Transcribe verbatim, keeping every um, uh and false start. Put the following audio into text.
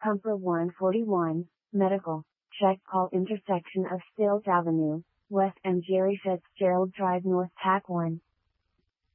Pumper one forty-one, Medical, check call intersection of Stills Avenue, West and Jerry Fitzgerald Drive North Tack one.